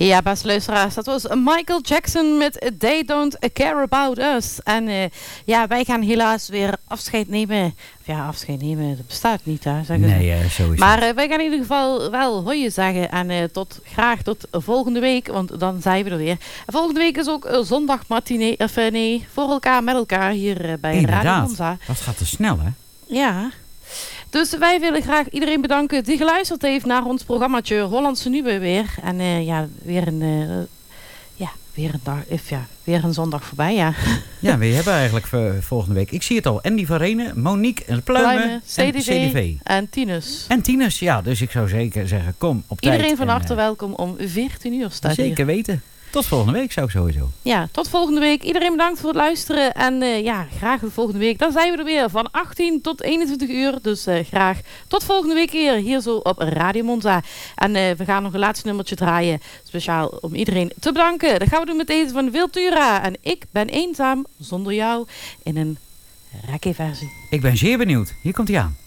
Ja, beste luisteraars, dat was Michael Jackson met They Don't Care About Us. En wij gaan helaas weer afscheid nemen. Ja, afscheid nemen, dat bestaat niet, hè, zeggen ze. Nee, sowieso. Maar wij gaan in ieder geval wel hoi zeggen. En graag tot volgende week, want dan zijn we er weer. En volgende week is ook zondag matinee, voor elkaar, met elkaar hier bij Radio Monza. Dat gaat te snel, hè? Ja. Dus wij willen graag iedereen bedanken die geluisterd heeft naar ons programmaatje Hollandse Nieuwe weer. En weer een zondag voorbij, ja. Ja, we hebben eigenlijk volgende week. Ik zie het al. Andy van Renen, Monique Pluimen, CDV en Tinus. En Tinus, ja. Dus ik zou zeker zeggen, kom op tijd. Iedereen van harte welkom om 14 uur staat hier. Zeker weten. Tot volgende week zou ik sowieso. Ja, tot volgende week. Iedereen bedankt voor het luisteren. En graag de volgende week. Dan zijn we er weer van 18 tot 21 uur. Dus graag tot volgende week hier zo op Radio Monza. En we gaan nog een laatste nummertje draaien. Speciaal om iedereen te bedanken. Dat gaan we doen met deze van Wiltura. En ik ben eenzaam zonder jou in een reggae versie. Ik ben zeer benieuwd. Hier komt hij aan.